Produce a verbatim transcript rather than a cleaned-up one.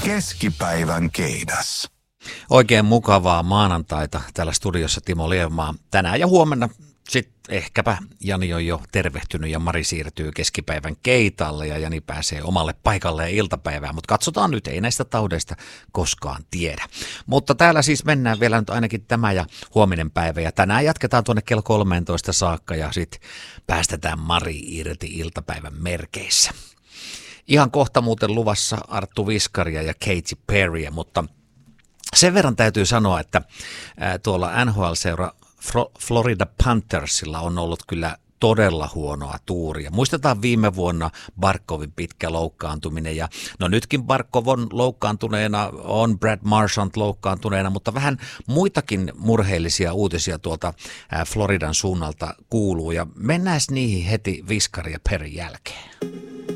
Keskipäivän keidas. Oikein mukavaa maanantaita täällä studiossa Timo Lievmaa. Tänään ja huomenna sitten ehkäpä Jani on jo tervehtynyt ja Mari siirtyy keskipäivän keitalle ja Jani pääsee omalle paikalle iltapäivään. Mutta katsotaan nyt, ei näistä taudeista koskaan tiedä. Mutta täällä siis mennään vielä nyt ainakin tämä ja huominen päivä ja tänään jatketaan tuonne kello kolmetoista saakka ja sitten päästetään Mari irti iltapäivän merkeissä. Ihan kohta muuten luvassa Arttu Viskaria ja Katy Perryä, mutta sen verran täytyy sanoa, että tuolla N H L-seura Florida Panthersilla on ollut kyllä todella huonoa tuuria. Muistetaan viime vuonna Barkovin pitkä loukkaantuminen ja no nytkin Barkov on loukkaantuneena, on Brad Marchand loukkaantuneena, mutta vähän muitakin murheellisia uutisia tuolta Floridan suunnalta kuuluu ja mennään niihin heti Viskari ja Perry jälkeen.